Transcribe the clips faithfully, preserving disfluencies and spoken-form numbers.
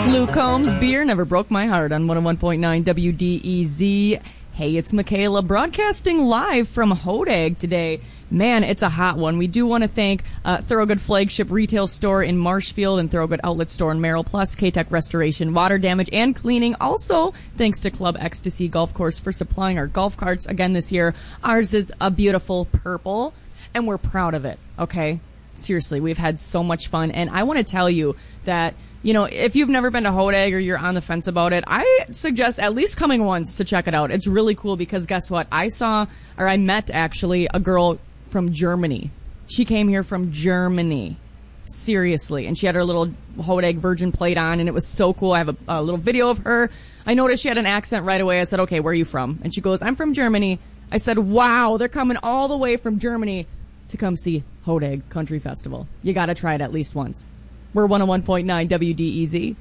Luke Combs, Beer Never Broke My Heart on one oh one point nine W D E Z. Hey, it's Michaela broadcasting live from Hodag today. Man, it's a hot one. We do want to thank uh, Thorogood Flagship Retail Store in Marshfield and Thorogood Outlet Store in Merrill, plus K-Tech Restoration, Water Damage, and Cleaning. Also, thanks to Club Ecstasy Golf Course for supplying our golf carts again this year. Ours is a beautiful purple, and we're proud of it, okay? Seriously, we've had so much fun, and I want to tell you that, you know, if you've never been to Hodag or you're on the fence about it, I suggest at least coming once to check it out. It's really cool because guess what? I saw, or I met actually, a girl from Germany. She came here from Germany. Seriously. And she had her little Hodag Virgin plate on, and it was so cool. I have a, a little video of her. I noticed she had an accent right away. I said, okay, where are you from? And she goes, I'm from Germany. I said, wow, they're coming all the way from Germany to come see Hodag Country Festival. You got to try it at least once. We're one oh one point nine W D E Z.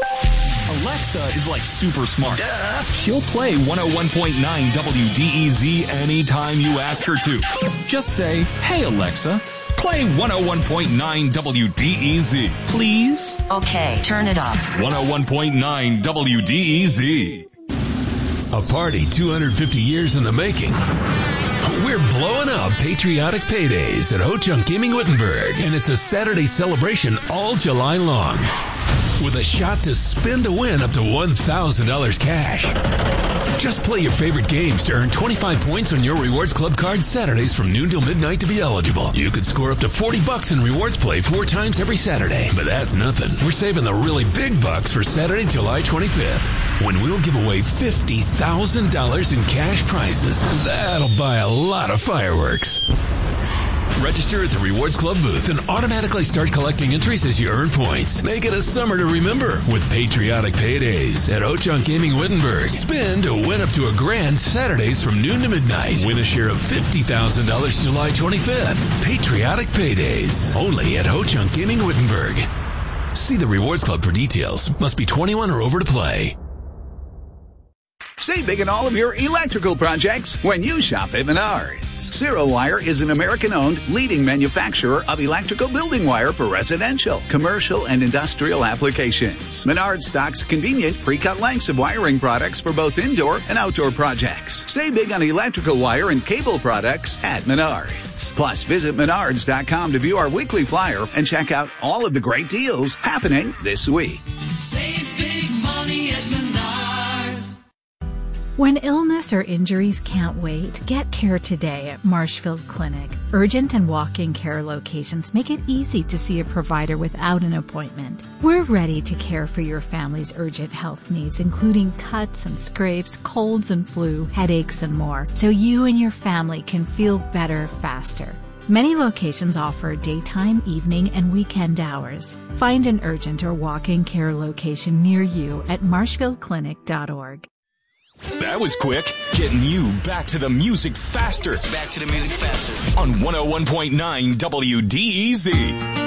Alexa is like super smart. Duh. She'll play one oh one point nine W D E Z anytime you ask her to. Just say, hey, Alexa, play one oh one point nine W D E Z, please. Okay, turn it up. one oh one point nine W D E Z. A party two hundred fifty years in the making. We're blowing up Patriotic Paydays at Ho-Chunk Gaming Wittenberg, and it's a Saturday celebration all July long. With a shot to spin to win up to one thousand dollars cash. Just play your favorite games to earn twenty-five points on your Rewards Club card Saturdays from noon till midnight to be eligible. You could score up to forty bucks in Rewards Play four times every Saturday. But that's nothing. We're saving the really big bucks for Saturday, July twenty-fifth, when we'll give away fifty thousand dollars in cash prizes. That'll buy a lot of fireworks. Register at the Rewards Club booth and automatically start collecting entries as you earn points. Make it a summer to remember with Patriotic Paydays at Ho-Chunk Gaming Wittenberg. Spin to win up to a grand Saturdays from noon to midnight. Win a share of fifty thousand dollars July twenty-fifth. Patriotic Paydays. Only at Ho-Chunk Gaming Wittenberg. See the Rewards Club for details. Must be twenty-one or over to play. Save big on all of your electrical projects when you shop at Menards. Zero Wire is an American-owned leading manufacturer of electrical building wire for residential, commercial, and industrial applications. Menards stocks convenient pre-cut lengths of wiring products for both indoor and outdoor projects. Save big on electrical wire and cable products at Menards. Plus, visit Menards dot com to view our weekly flyer and check out all of the great deals happening this week. Save big money at Menards. When illness or injuries can't wait, get care today at Marshfield Clinic. Urgent and walk-in care locations make it easy to see a provider without an appointment. We're ready to care for your family's urgent health needs, including cuts and scrapes, colds and flu, headaches, and more, so you and your family can feel better faster. Many locations offer daytime, evening, and weekend hours. Find an urgent or walk-in care location near you at marshfield clinic dot org. That was quick. Getting you back to the music faster. Back to the music faster. On one oh one point nine W D E Z.